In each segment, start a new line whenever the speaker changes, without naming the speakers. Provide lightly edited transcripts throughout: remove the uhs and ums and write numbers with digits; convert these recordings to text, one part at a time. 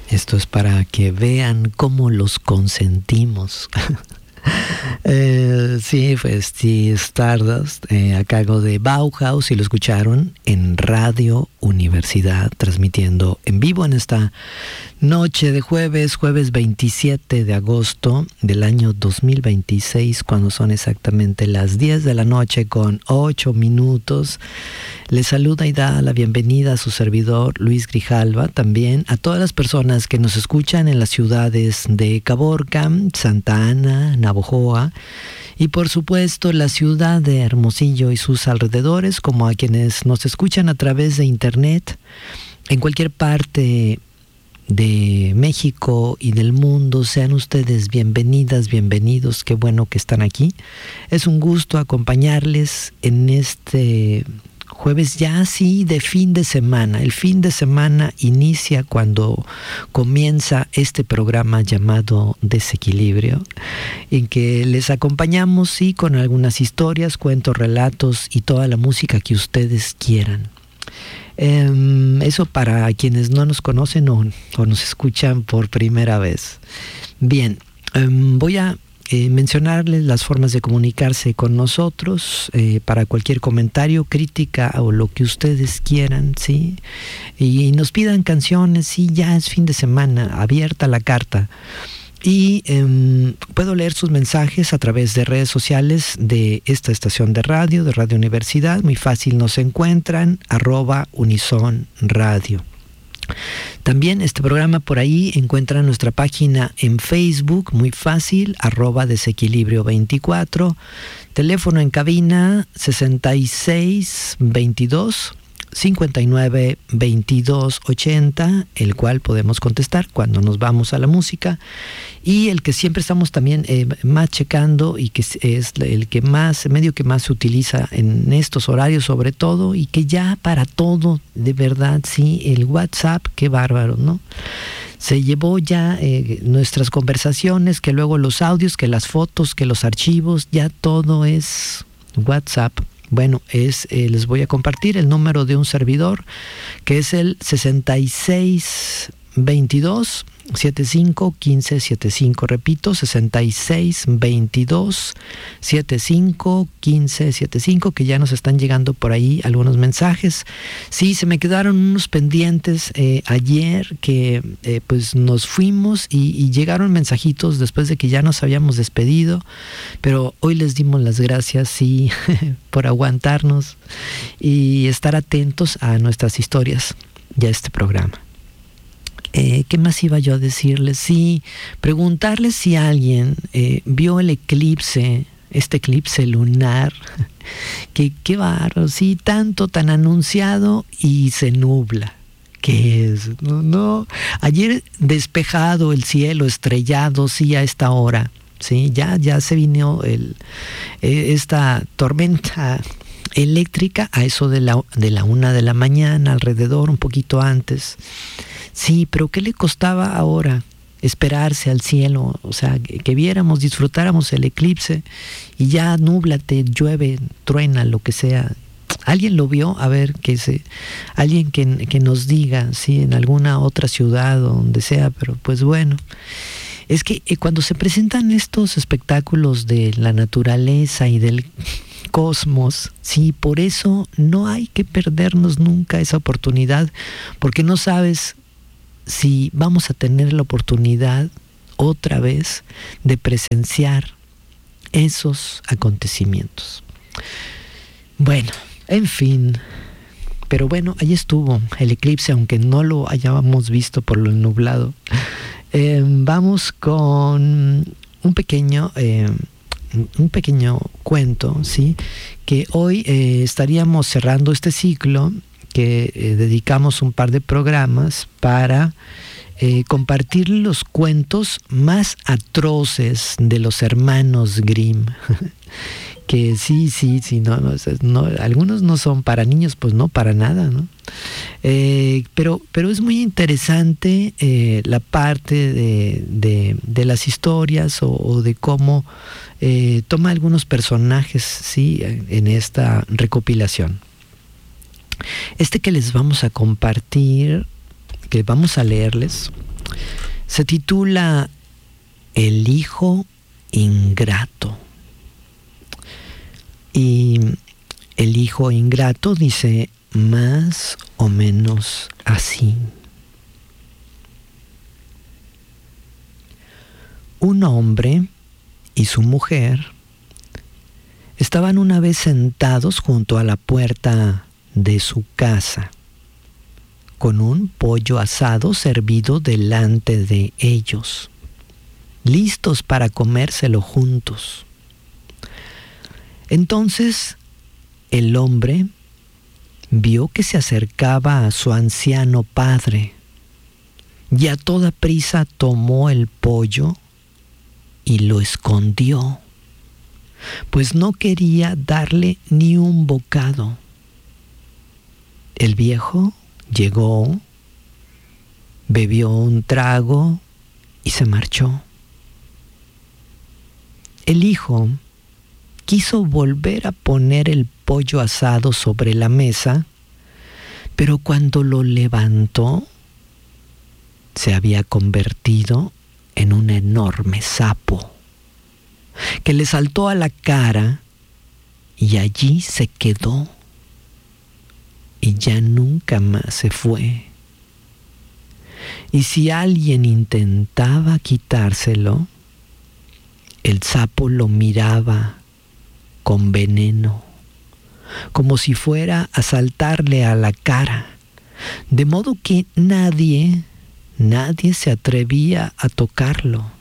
Esto es para que vean cómo los consentimos. Sí, pues sí, Stardust a cargo de Bauhaus, y lo escucharon en Radio Universidad, transmitiendo en vivo en esta noche de jueves 27 de agosto del año 2026, cuando son exactamente las 10 de la noche con 8 minutos. Les saluda y da la bienvenida a su servidor Luis Grijalva, también a todas las personas que nos escuchan en las ciudades de Caborca, Santa Ana, Navojoa, y por supuesto la ciudad de Hermosillo y sus alrededores, como a quienes nos escuchan a través de internet en cualquier parte de México y del mundo. Sean ustedes bienvenidas, bienvenidos, qué bueno que están aquí. Es un gusto acompañarles en este jueves ya así de fin de semana. El fin de semana inicia cuando comienza este programa llamado Desequilibrio, en que les acompañamos sí con algunas historias, cuentos, relatos y toda la música que ustedes quieran. Eso para quienes no nos conocen o nos escuchan por primera vez. Bien, voy a mencionarles las formas de comunicarse con nosotros para cualquier comentario, crítica o lo que ustedes quieran, ¿sí? Y nos pidan canciones, sí, ya es fin de semana, abierta la carta. Y puedo leer sus mensajes a través de redes sociales de esta estación de Radio Universidad. Muy fácil, nos encuentran @UnisonRadio. También este programa por ahí encuentran nuestra página en Facebook, muy fácil, @Desequilibrio24. Teléfono en cabina 6622-592280, el cual podemos contestar cuando nos vamos a la música, y el que siempre estamos también más checando, y que es el que más, medio que más se utiliza en estos horarios sobre todo, y que ya para todo, de verdad, sí, el WhatsApp, qué bárbaro, ¿no? Se llevó ya nuestras conversaciones, que luego los audios, que las fotos, que los archivos, ya todo es WhatsApp. Bueno, les voy a compartir el número de un servidor, que es el 6622-751575. Repito, 6622-751575, que ya nos están llegando por ahí algunos mensajes. Sí, se me quedaron unos pendientes ayer que pues nos fuimos y llegaron mensajitos después de que ya nos habíamos despedido, pero hoy les dimos las gracias, sí, por aguantarnos y estar atentos a nuestras historias y a este programa. ¿Qué más iba yo a decirles? Sí, preguntarles si alguien vio el eclipse, este eclipse lunar, que qué bárbaro, sí, tan anunciado y se nubla. ¿Qué es? No, ayer despejado el cielo, estrellado, sí, a esta hora, sí, ya se vino esta tormenta eléctrica a eso de la 1 de la mañana, alrededor, un poquito antes. Sí, pero ¿qué le costaba ahora esperarse al cielo? O sea, que viéramos, disfrutáramos el eclipse, y ya núblate, llueve, truena, lo que sea. ¿Alguien lo vio? A ver, alguien que nos diga, sí, en alguna otra ciudad o donde sea, pero pues bueno. Es que cuando se presentan estos espectáculos de la naturaleza y del cosmos, sí, por eso no hay que perdernos nunca esa oportunidad, porque no sabes si vamos a tener la oportunidad otra vez de presenciar esos acontecimientos. Bueno, en fin, pero bueno, ahí estuvo el eclipse, aunque no lo hayamos visto por lo nublado. Vamos con un pequeño cuento, ¿sí? Que hoy estaríamos cerrando este ciclo que dedicamos un par de programas para compartir los cuentos más atroces de los hermanos Grimm. Que sí, no, algunos no son para niños, pues no, para nada, ¿no? Pero es muy interesante la parte de las historias o de cómo toma algunos personajes, sí, en esta recopilación. Este que les vamos a compartir, que vamos a leerles, Se titula El hijo ingrato. Y el hijo ingrato dice más o menos así. Un hombre y su mujer estaban una vez sentados junto a la puerta de su casa, con un pollo asado servido delante de ellos, listos para comérselo juntos. Entonces el hombre vio que se acercaba a su anciano padre y a toda prisa tomó el pollo y lo escondió, pues no quería darle ni un bocado. El viejo llegó, bebió un trago y se marchó. El hijo quiso volver a poner el pollo asado sobre la mesa, pero cuando lo levantó, se había convertido en un enorme sapo, que le saltó a la cara y allí se quedó, y ya nunca más se fue. Y si alguien intentaba quitárselo, el sapo lo miraba con veneno, como si fuera a saltarle a la cara, de modo que nadie se atrevía a tocarlo.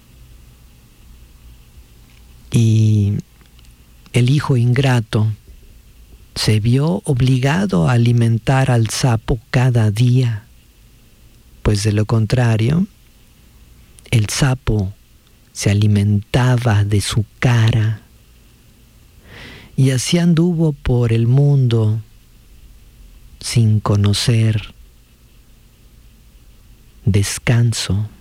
Y el hijo ingrato se vio obligado a alimentar al sapo cada día, pues de lo contrario, el sapo se alimentaba de su cara. Y así anduvo por el mundo sin conocer descanso.